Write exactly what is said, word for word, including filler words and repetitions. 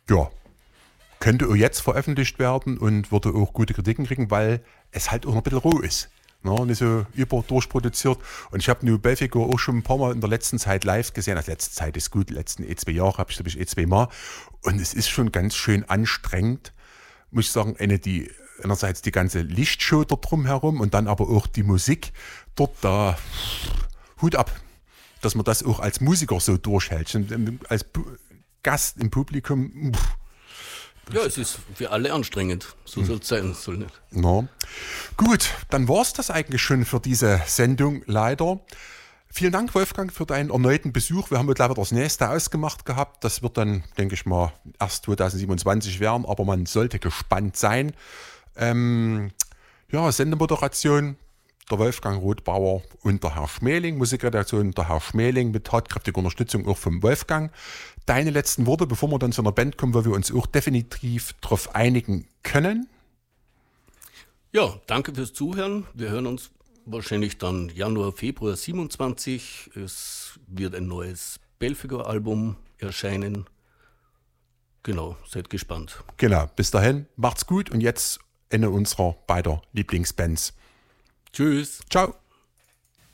ja, könnte auch jetzt veröffentlicht werden und würde auch gute Kritiken kriegen, weil es halt auch noch ein bisschen roh ist. Ja, nicht so überdurchproduziert. Und ich habe New Belfigur auch schon ein paar Mal in der letzten Zeit live gesehen. Also letzte Zeit ist gut, die letzten eh zwei Jahre habe ich, glaube ich, eh zwei Mal. Und es ist schon ganz schön anstrengend, muss ich sagen, eine, die einerseits die ganze Lichtshow dort drumherum und dann aber auch die Musik dort, da Hut ab, dass man das auch als Musiker so durchhält. Und als Pu- Gast im Publikum, pff, Ja, es ist für alle anstrengend. So soll es sein, soll nicht. na. Gut, dann war es das eigentlich schon für diese Sendung, leider. Vielen Dank, Wolfgang, für deinen erneuten Besuch. Wir haben mittlerweile das nächste ausgemacht gehabt. Das wird dann, denke ich mal, erst zwanzig siebenundzwanzig werden, aber man sollte gespannt sein. Ähm, ja, Sendemoderation, der Wolfgang Rothbauer und der Herr Schmeling, Musikredaktion der Herr Schmeling mit tatkräftiger Unterstützung auch vom Wolfgang. Deine letzten Worte, bevor wir dann zu einer Band kommen, wo wir uns auch definitiv darauf einigen können. Ja, danke fürs Zuhören. Wir hören uns wahrscheinlich dann Januar, Februar siebenundzwanzig. Es wird ein neues Belfigur-Album erscheinen. Genau, seid gespannt. Genau, bis dahin, macht's gut und jetzt eine unserer beider Lieblingsbands. Tschüss. Ciao.